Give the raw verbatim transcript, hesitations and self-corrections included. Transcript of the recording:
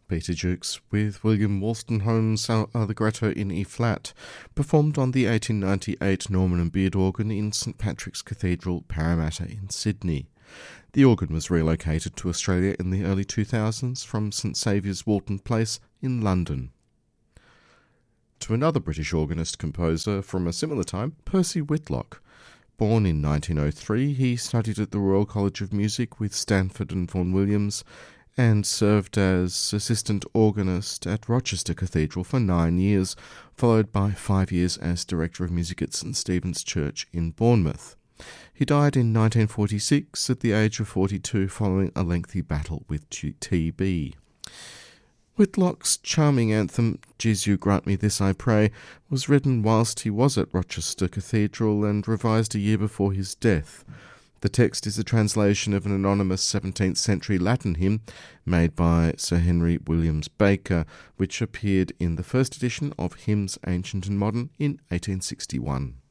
Peter Jukes with William Wolstenholme's Allegretto in E-flat, performed on the eighteen ninety-eight Norman and Beard organ in St Patrick's Cathedral, Parramatta in Sydney. The organ was relocated to Australia in the early two thousands from St Saviour's Walton Place in London. To another British organist-composer from a similar time, Percy Whitlock. Born in nineteen oh three, he studied at the Royal College of Music with Stanford and Vaughan Williams, and served as assistant organist at Rochester Cathedral for nine years, followed by five years as director of music at St Stephen's Church in Bournemouth. He died in nineteen forty-six at the age of forty-two following a lengthy battle with T B. Whitlock's charming anthem, "Jesu Grant Me This I Pray," was written whilst he was at Rochester Cathedral and revised a year before his death. The text is a translation of an anonymous seventeenth century Latin hymn made by Sir Henry Williams Baker, which appeared in the first edition of Hymns Ancient and Modern in eighteen sixty-one.